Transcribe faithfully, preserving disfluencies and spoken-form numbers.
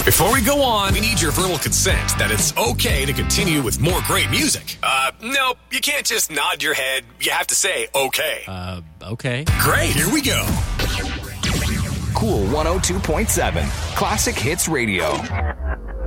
Before we go on, we need your verbal consent that it's okay to continue with more great music. Uh, nope, you can't just nod your head. You have to say okay. Uh, okay. Great, here we go. Cool one oh two point seven, Classic Hits Radio.